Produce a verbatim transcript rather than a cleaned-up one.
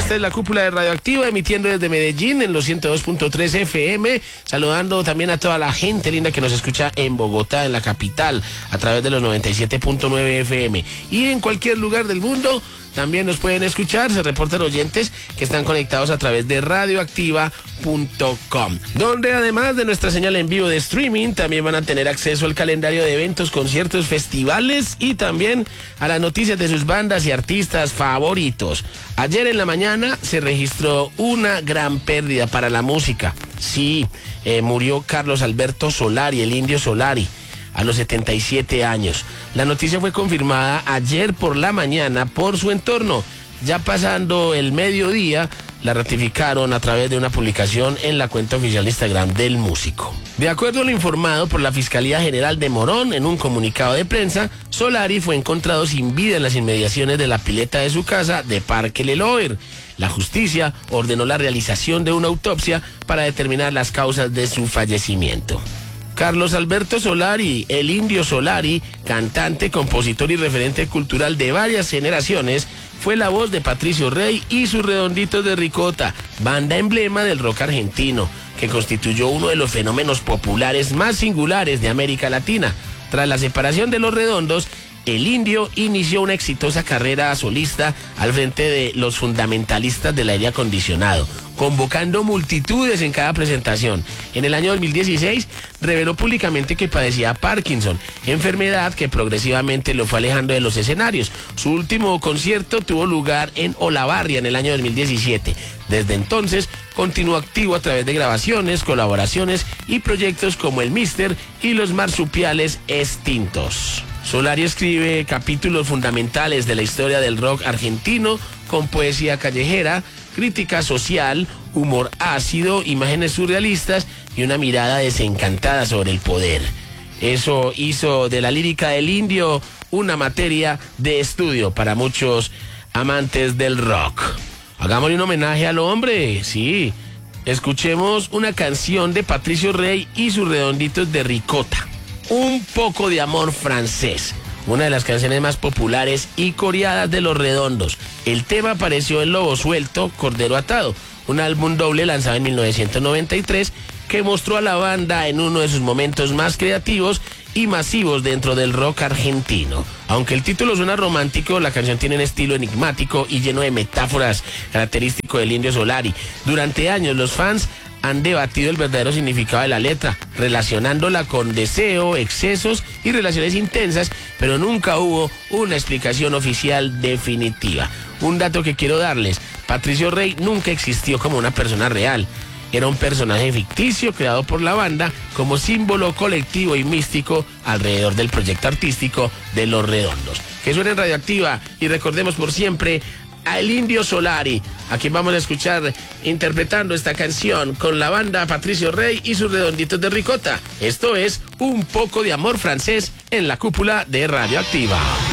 Esta es la cúpula de Radioactiva, emitiendo desde Medellín en los ciento dos punto tres F M, saludando también a toda la gente linda que nos escucha en Bogotá, en la capital, a través de los noventa y siete punto nueve F M. Y en cualquier lugar del mundo también nos pueden escuchar, se reportan oyentes que están conectados a través de radioactiva punto com, donde además de nuestra señal en vivo de streaming, también van a tener acceso al calendario de eventos, conciertos, festivales y también a las noticias de sus bandas y artistas favoritos. Ayer en la mañana se registró una gran pérdida para la música. Sí, eh, murió Carlos Alberto Solari, el Indio Solari, a los setenta y siete años. La noticia fue confirmada ayer por la mañana por su entorno. Ya pasando el mediodía, la ratificaron a través de una publicación en la cuenta oficial de Instagram del músico. De acuerdo a lo informado por la Fiscalía General de Morón en un comunicado de prensa, Solari fue encontrado sin vida en las inmediaciones de la pileta de su casa de Parque Leloir. La justicia ordenó la realización de una autopsia para determinar las causas de su fallecimiento. Carlos Alberto Solari, el Indio Solari, cantante, compositor y referente cultural de varias generaciones, fue la voz de Patricio Rey y sus Redonditos de Ricota, banda emblema del rock argentino, que constituyó uno de los fenómenos populares más singulares de América Latina. Tras la separación de Los Redondos, el Indio inició una exitosa carrera solista al frente de los fundamentalistas del aire acondicionado, convocando multitudes en cada presentación. En el año dos mil dieciséis reveló públicamente que padecía Parkinson, enfermedad que progresivamente lo fue alejando de los escenarios. Su último concierto tuvo lugar en Olavarria en el año dos mil diecisiete. Desde entonces continuó activo a través de grabaciones, colaboraciones y proyectos como el Mister y los Marsupiales Extintos. Solari escribe capítulos fundamentales de la historia del rock argentino con poesía callejera, crítica social, humor ácido, imágenes surrealistas y una mirada desencantada sobre el poder. Eso hizo de la lírica del Indio una materia de estudio para muchos amantes del rock. Hagámosle un homenaje al hombre, sí. Escuchemos una canción de Patricio Rey y sus Redonditos de Ricota. Un poco de amor francés, una de las canciones más populares y coreadas de Los Redondos. El tema apareció en Lobo Suelto, Cordero Atado, un álbum doble lanzado en mil novecientos noventa y tres que mostró a la banda en uno de sus momentos más creativos y masivos dentro del rock argentino. Aunque el título suena romántico, la canción tiene un estilo enigmático y lleno de metáforas característico del Indio Solari. Durante años los fans han debatido el verdadero significado de la letra, relacionándola con deseo, excesos y relaciones intensas, pero nunca hubo una explicación oficial definitiva. Un dato que quiero darles: Patricio Rey nunca existió como una persona real. Era un personaje ficticio creado por la banda como símbolo colectivo y místico alrededor del proyecto artístico de Los Redondos. Que suene en Radioactiva y recordemos por siempre al Indio Solari, a quien vamos a escuchar interpretando esta canción con la banda Patricio Rey y sus Redonditos de Ricota. Esto es Un poco de amor francés en la cúpula de Radioactiva.